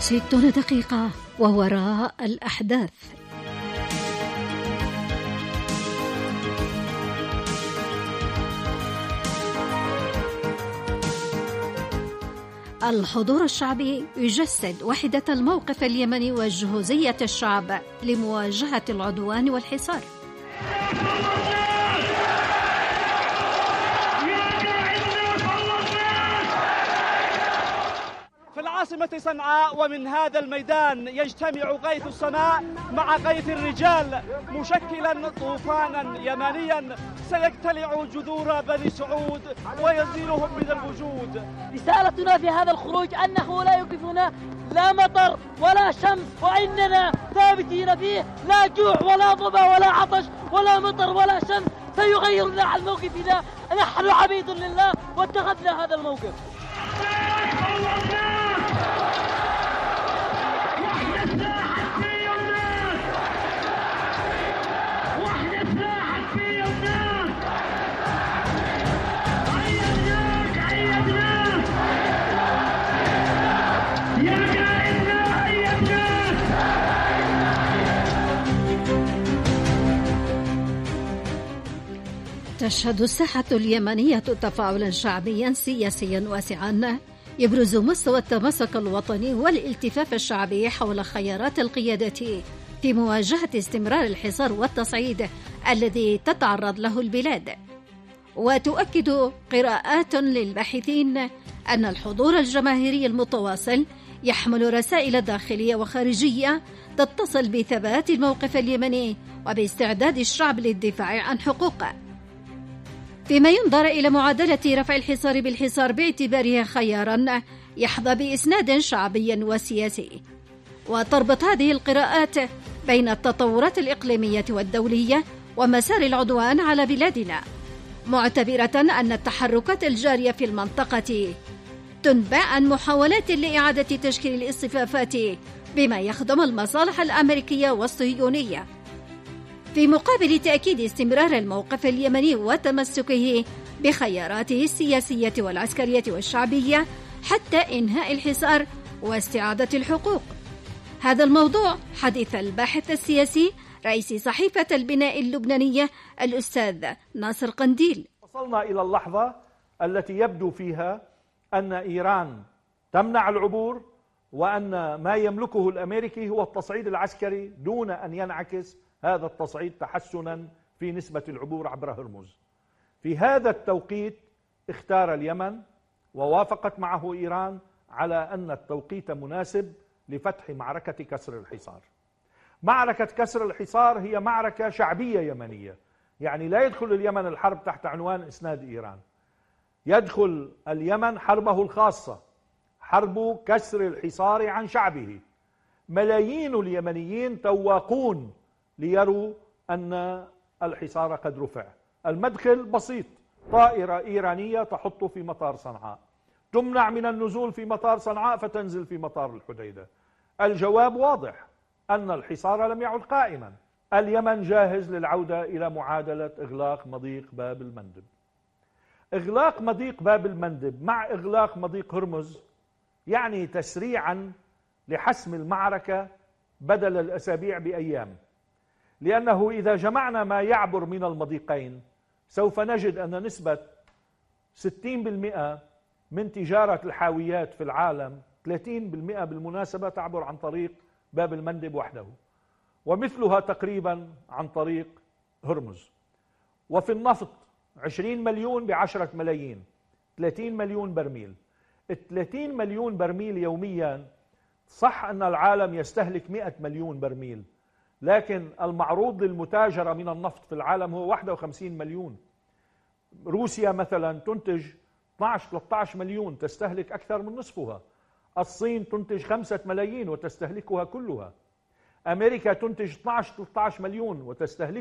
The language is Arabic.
60 دقيقة ووراء الأحداث. الحضور الشعبي يجسد وحدة الموقف اليمني وجهوزية الشعب لمواجهة العدوان والحصار. في العاصمة صنعاء ومن هذا الميدان يجتمع غيث السماء مع غيث الرجال مشكلا طوفانا يمانيا سيقتلع جذور بني سعود ويزيلهم من الوجود. رسالتنا في هذا الخروج أنه لا يوقفنا لا مطر ولا شمس، وإننا ثابتين فيه، لا جوع ولا ظما ولا عطش ولا مطر ولا شمس سيغيرنا عن موقفنا. نحن عبيد لله واتخذنا هذا الموقف. تشهد الساحة اليمنية تفاعلا شعبيا سياسيا واسعا يبرز مستوى التماسك الوطني والالتفاف الشعبي حول خيارات القيادة في مواجهة استمرار الحصار والتصعيد الذي تتعرض له البلاد. وتؤكد قراءات للباحثين أن الحضور الجماهيري المتواصل يحمل رسائل داخلية وخارجية تتصل بثبات الموقف اليمني وباستعداد الشعب للدفاع عن حقوقه، فيما ينظر إلى معادلة رفع الحصار بالحصار باعتبارها خيارا يحظى بإسناد شعبي وسياسي. وتربط هذه القراءات بين التطورات الإقليمية والدولية ومسار العدوان على بلادنا، معتبرة أن التحركات الجارية في المنطقة تنبع عن محاولات لإعادة تشكيل الاصطفافات بما يخدم المصالح الأمريكية والصهيونية، في مقابل تأكيد استمرار الموقف اليمني وتمسكه بخياراته السياسية والعسكرية والشعبية حتى إنهاء الحصار واستعادة الحقوق. هذا الموضوع حديث الباحث السياسي رئيس صحيفة البناء اللبنانية الأستاذ ناصر قنديل. وصلنا إلى اللحظة التي يبدو فيها أن إيران تمنع العبور، وأن ما يملكه الأمريكي هو التصعيد العسكري دون أن ينعكس هذا التصعيد تحسنا في نسبة العبور عبر هرمز. في هذا التوقيت اختار اليمن ووافقت معه إيران على أن التوقيت مناسب لفتح معركة كسر الحصار. معركة كسر الحصار هي معركة شعبية يمنية، يعني لا يدخل اليمن الحرب تحت عنوان إسناد إيران، يدخل اليمن حربه الخاصة، حرب كسر الحصار عن شعبه. ملايين اليمنيين تواقون ليروا أن الحصار قد رفع. المدخل بسيط، طائرة إيرانية تحط في مطار صنعاء، تمنع من النزول في مطار صنعاء فتنزل في مطار الحديدة. الجواب واضح، أن الحصار لم يعد قائما. اليمن جاهز للعودة إلى معادلة إغلاق مضيق باب المندب. إغلاق مضيق باب المندب مع إغلاق مضيق هرمز يعني تسريعا لحسم المعركة بدل الأسابيع بأيام، لأنه إذا جمعنا ما يعبر من المضيقين سوف نجد أن نسبة 60% من تجارة الحاويات في العالم، 30% بالمناسبة تعبر عن طريق باب المندب وحده، ومثلها تقريبا عن طريق هرمز. وفي النفط 20 مليون ب10 ملايين، 30 مليون برميل. 30 مليون برميل يوميا، صح أن العالم يستهلك 100 مليون برميل، لكن المعروض للمتاجرة من النفط في العالم هو 51 مليون. روسيا مثلا تنتج 12-13 مليون، تستهلك أكثر من نصفها. الصين تنتج 5 ملايين وتستهلكها كلها. أمريكا تنتج 12-13 مليون وتستهلك